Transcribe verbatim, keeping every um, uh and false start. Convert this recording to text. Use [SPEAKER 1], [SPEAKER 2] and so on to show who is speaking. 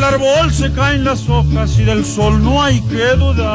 [SPEAKER 1] árbol se caen las hojas y del sol no hay que dudar.